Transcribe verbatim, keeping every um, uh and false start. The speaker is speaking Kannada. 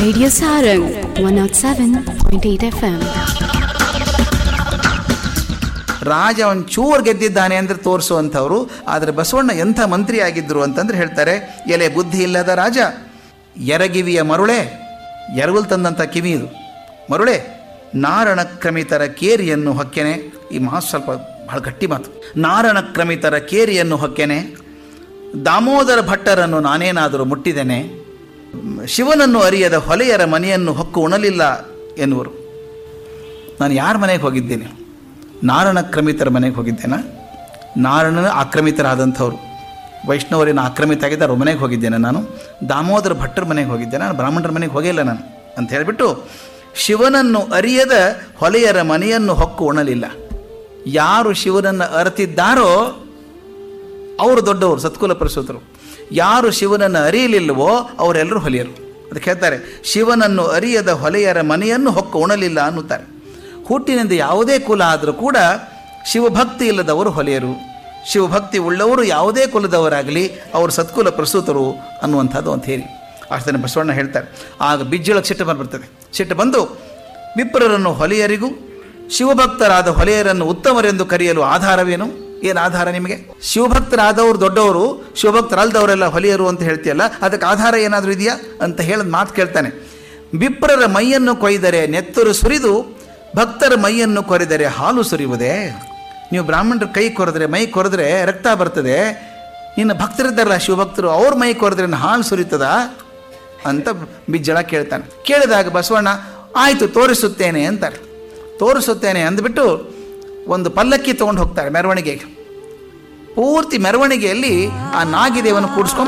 Radio Sarang one oh seven point eight F M. ರಾಜ ಒಂಚೂರು ಗೆದ್ದಿದ್ದಾನೆ ಅಂದರೆ ತೋರಿಸುವಂಥವ್ರು. ಆದರೆ ಬಸವಣ್ಣ ಎಂಥ ಮಂತ್ರಿ ಆಗಿದ್ದರು ಅಂತಂದ್ರೆ ಹೇಳ್ತಾರೆ, ಎಲೆ ಬುದ್ಧಿ ಇಲ್ಲದ ರಾಜ ಎರಗಿವಿಯ ಮರುಳೆ, ಎರವಲ್ ತಂದಂಥ ಕಿವಿ ಇದು ಮರುಳೆ, ನಾರಣ ಕ್ರಮಿತರ ಕೇರಿಯನ್ನು ಹೊಕ್ಕೆನೆ. ಈ ಮಾತು ಸ್ವಲ್ಪ ಬಹಳ ಗಟ್ಟಿ ಮಾತು. ನಾರಣ ಕ್ರಮಿತರ ಕೇರಿಯನ್ನು ಹೊಕ್ಕೆನೆ, ದಾಮೋದರ ಭಟ್ಟರನ್ನು ನಾನೇನಾದರೂ ಮುಟ್ಟಿದ್ದೇನೆ, ಶಿವನನ್ನು ಅರಿಯದ ಹೊಲೆಯರ ಮನೆಯನ್ನು ಹೊಕ್ಕು ಉಣಲಿಲ್ಲ ಎನ್ನುವರು. ನಾನು ಯಾರ ಮನೆಗೆ ಹೋಗಿದ್ದೇನೆ? ನಾರಣ ಕ್ರಮಿತರ ಮನೆಗೆ ಹೋಗಿದ್ದೇನೆ. ನಾರಣನ ಆಕ್ರಮಿತರಾದಂಥವ್ರು, ವೈಷ್ಣವರಿನ ಆಕ್ರಮಿತ ಆಗಿದ್ದ ಅವ್ರ ಮನೆಗೆ ಹೋಗಿದ್ದೇನೆ ನಾನು. ದಾಮೋದರ ಭಟ್ಟರ ಮನೆಗೆ ಹೋಗಿದ್ದೇನೆ, ನಾನು ಬ್ರಾಹ್ಮಣರ ಮನೆಗೆ ಹೋಗಿಲ್ಲ ನಾನು ಅಂತ ಹೇಳಿಬಿಟ್ಟು, ಶಿವನನ್ನು ಅರಿಯದ ಹೊಲೆಯರ ಮನೆಯನ್ನು ಹೊಕ್ಕು ಉಣಲಿಲ್ಲ. ಯಾರು ಶಿವನನ್ನು ಅರಿತಿದ್ದಾರೋ ಅವರು ದೊಡ್ಡವರು, ಸತ್ಕುಲ ಪ್ರಸೂತರು. ಯಾರು ಶಿವನನ್ನು ಅರಿಯಲಿಲ್ಲವೋ ಅವರೆಲ್ಲರೂ ಹೊಲೆಯರು. ಅದಕ್ಕೆ ಹೇಳ್ತಾರೆ, ಶಿವನನ್ನು ಅರಿಯದ ಹೊಲೆಯರ ಮನೆಯನ್ನು ಹೊಕ್ಕು ಉಣಲಿಲ್ಲ ಅನ್ನುತ್ತಾರೆ. ಹುಟ್ಟಿನಿಂದ ಯಾವುದೇ ಕುಲ ಆದರೂ ಕೂಡ ಶಿವಭಕ್ತಿ ಇಲ್ಲದವರು ಹೊಲೆಯರು, ಶಿವಭಕ್ತಿ ಉಳ್ಳವರು ಯಾವುದೇ ಕುಲದವರಾಗಲಿ ಅವರು ಸತ್ಕುಲ ಪ್ರಸೂತರು ಅನ್ನುವಂಥದ್ದು ಅಂತ ಹೇಳಿ ಅಷ್ಟೇ ಬಸವಣ್ಣ ಹೇಳ್ತಾರೆ. ಆಗ ಬಿಜ್ಜಳಕ್ಕೆ ಸಿಟ್ಟು ಬಂದುಬಿಡ್ತದೆ. ಸಿಟ್ಟು ಬಂದು ವಿಪ್ರರನ್ನು ಹೊಲೆಯರಿಗೂ ಶಿವಭಕ್ತರಾದ ಹೊಲೆಯರನ್ನು ಉತ್ತಮರೆಂದು ಕರೆಯಲು ಆಧಾರವೇನು? ಏನು ಆಧಾರ ನಿಮಗೆ? ಶಿವಭಕ್ತರಾದವರು ದೊಡ್ಡವರು, ಶಿವಭಕ್ತರಲ್ದವರೆಲ್ಲ ಹೊಲೆಯರು ಅಂತ ಹೇಳ್ತೀಯಲ್ಲ, ಅದಕ್ಕೆ ಆಧಾರ ಏನಾದರೂ ಇದೆಯಾ ಅಂತ ಹೇಳಿದ ಮಾತು ಕೇಳ್ತಾನೆ. ವಿಪ್ರರ ಮೈಯನ್ನು ಕೊಯ್ದರೆ ನೆತ್ತರು ಸುರಿದು ಭಕ್ತರ ಮೈಯನ್ನು ಕೊರೆದರೆ ಹಾಲು ಸುರಿಯುವುದೇ? ನೀವು ಬ್ರಾಹ್ಮಣರ ಕೈ ಕೊರೆದ್ರೆ, ಮೈ ಕೊರೆದ್ರೆ ರಕ್ತ ಬರ್ತದೆ, ಇನ್ನು ಭಕ್ತರಿದ್ದಾರಲ್ಲ ಶಿವಭಕ್ತರು, ಅವ್ರ ಮೈ ಕೊರೆದ್ರೆ ಹಾಲು ಸುರಿತದ ಅಂತ ಬಿಜ್ಜಳ ಕೇಳ್ತಾನೆ. ಕೇಳಿದಾಗ ಬಸವಣ್ಣ ಆಯಿತು ತೋರಿಸುತ್ತೇನೆ ಅಂತಾರೆ. ತೋರಿಸುತ್ತೇನೆ ಅಂದ್ಬಿಟ್ಟು ಒಂದು ಪಲ್ಲಕ್ಕಿ ತೊಗೊಂಡು ಹೋಗ್ತಾರೆ ಮೆರವಣಿಗೆಗೆ. ಪೂರ್ತಿ ಮೆರವಣಿಗೆಯಲ್ಲಿ ಆ ನಾಗಿದೇವನ್ನು ಕೂಡಿಸ್ಕೊಂಡು